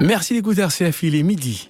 Merci d'écouter RCF, il est midi.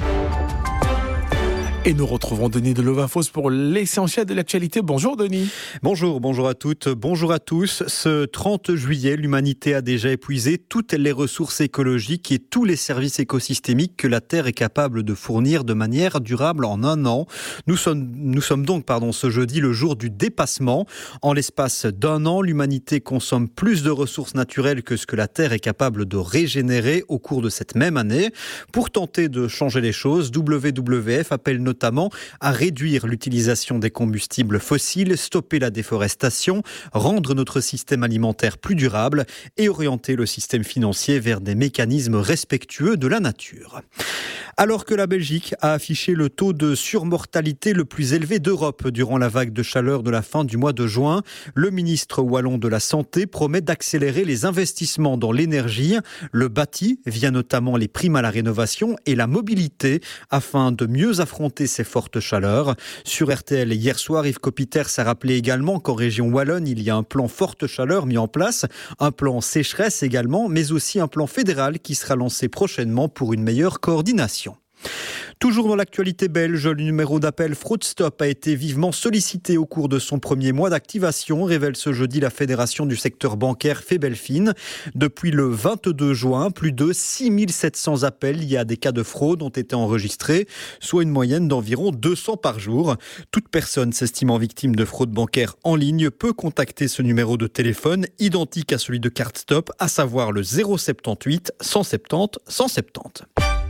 Et nous retrouvons Denis de Lovinfos pour l'essentiel de l'actualité. Bonjour Denis. Bonjour à toutes, bonjour à tous. Ce 30 juillet, l'humanité a déjà épuisé toutes les ressources écologiques et tous les services écosystémiques que la Terre est capable de fournir de manière durable en un an. Nous sommes donc ce jeudi le jour du dépassement. En l'espace d'un an, l'humanité consomme plus de ressources naturelles que ce que la Terre est capable de régénérer au cours de cette même année. Pour tenter de changer les choses, WWF appelle notamment à réduire l'utilisation des combustibles fossiles, stopper la déforestation, rendre notre système alimentaire plus durable et orienter le système financier vers des mécanismes respectueux de la nature. Alors que la Belgique a affiché le taux de surmortalité le plus élevé d'Europe durant la vague de chaleur de la fin du mois de juin, le ministre wallon de la Santé promet d'accélérer les investissements dans l'énergie, le bâti, via notamment les primes à la rénovation et la mobilité, afin de mieux affronter ces fortes chaleurs. Sur RTL, hier soir, Yves Copiters a rappelé également qu'en région wallonne, il y a un plan forte chaleur mis en place, un plan sécheresse également, mais aussi un plan fédéral qui sera lancé prochainement pour une meilleure coordination. Toujours dans l'actualité belge, le numéro d'appel Fraude Stop a été vivement sollicité au cours de son premier mois d'activation, révèle ce jeudi la Fédération du secteur bancaire Febelfin. Depuis le 22 juin, plus de 6700 appels liés à des cas de fraude ont été enregistrés, soit une moyenne d'environ 200 par jour. Toute personne s'estimant victime de fraude bancaire en ligne peut contacter ce numéro de téléphone identique à celui de Carte Stop, à savoir le 078 170 170.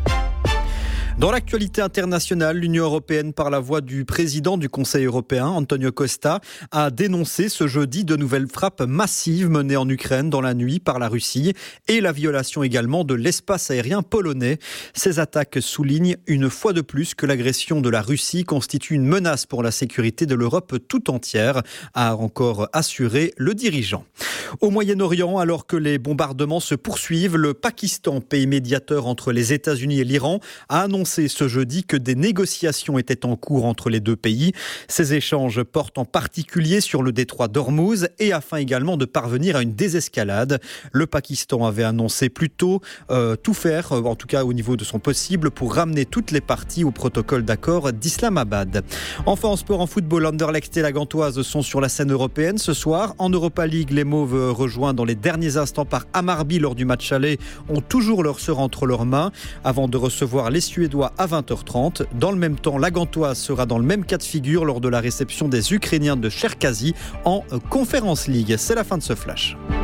Dans l'actualité internationale, l'Union européenne, par la voix du président du Conseil européen, Antonio Costa, a dénoncé ce jeudi de nouvelles frappes massives menées en Ukraine dans la nuit par la Russie et la violation également de l'espace aérien polonais. Ces attaques soulignent une fois de plus que l'agression de la Russie constitue une menace pour la sécurité de l'Europe tout entière, a encore assuré le dirigeant. Au Moyen-Orient, alors que les bombardements se poursuivent, le Pakistan, pays médiateur entre les États-Unis et l'Iran, a annoncé ce jeudi que des négociations étaient en cours entre les deux pays. Ces échanges portent en particulier sur le détroit d'Ormuz et afin également de parvenir à une désescalade. Le Pakistan avait annoncé plus tôt tout faire, en tout cas au niveau de son possible, pour ramener toutes les parties au protocole d'accord d'Islamabad. Enfin, en sport, en football, Anderlecht et la Gantoise sont sur la scène européenne ce soir. En Europa League, les Mauves, rejoints dans les derniers instants par Hammarby lors du match aller, ont toujours leur sort entre leurs mains avant de recevoir les Suédois à 20h30. Dans le même temps, la Gantoise sera dans le même cas de figure lors de la réception des Ukrainiens de Cherkazy en Conference League. C'est la fin de ce flash.